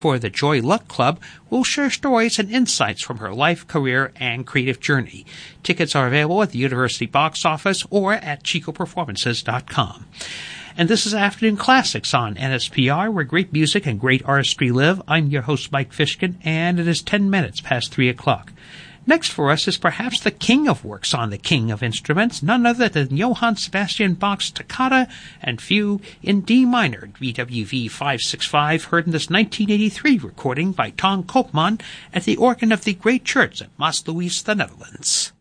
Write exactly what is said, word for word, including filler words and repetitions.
for the Joy Luck Club will share stories and insights from her life, career, and creative journey. Tickets are available at the University box office or at chico performances dot com. And this is Afternoon Classics on N S P R, where great music and great artistry live. I'm your host, Mike Fishkin, and it is ten minutes past three o'clock. Next for us is perhaps the king of works on the king of instruments, none other than Johann Sebastian Bach's Toccata and Fugue in D minor, B W V five sixty-five, heard in this nineteen eighty-three recording by Ton Koopman at the organ of the Great Church at Maasluis, the Netherlands.